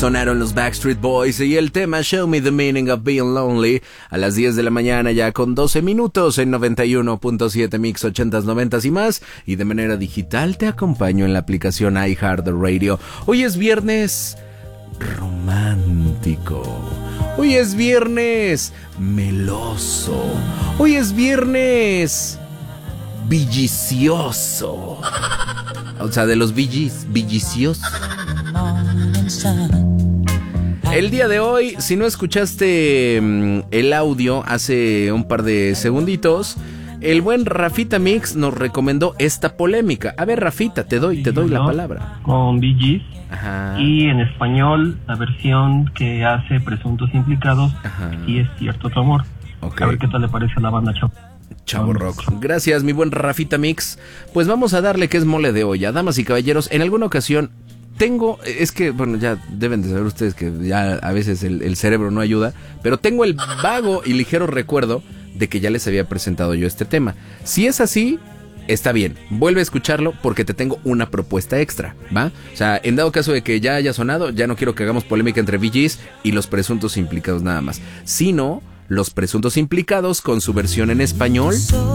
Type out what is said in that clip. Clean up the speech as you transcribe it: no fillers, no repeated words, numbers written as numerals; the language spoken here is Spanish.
Sonaron los Backstreet Boys y el tema Show Me the Meaning of Being Lonely a las 10 de la mañana ya con 12 minutos en 91.7 Mix 80s, 90s y más. Y de manera digital te acompaño en la aplicación iHeartRadio. Hoy es viernes romántico. Hoy es viernes meloso. Hoy es viernes villicioso. O sea, de los villiciosos. El día de hoy, si no escuchaste el audio hace un par de segunditos, el buen Rafita Mix nos recomendó esta polémica. A ver, Rafita, te doy la palabra. Con Bee Gees. Ajá. Y en español, la versión que hace Presuntos Implicados, y es cierto tu amor. Okay. A ver qué tal le parece a la banda Chavo Rock. Gracias, mi buen Rafita Mix. Pues vamos a darle que es mole de olla. Damas y caballeros, en alguna ocasión es que, bueno, ya deben de saber ustedes que ya a veces el cerebro no ayuda, pero tengo el vago y ligero recuerdo de que ya les había presentado yo este tema. Si es así, está bien, vuelve a escucharlo porque te tengo una propuesta extra, ¿va? O sea, en dado caso de que ya haya sonado, ya no quiero que hagamos polémica entre Bee Gees y los presuntos implicados nada más, sino los presuntos implicados con su versión en español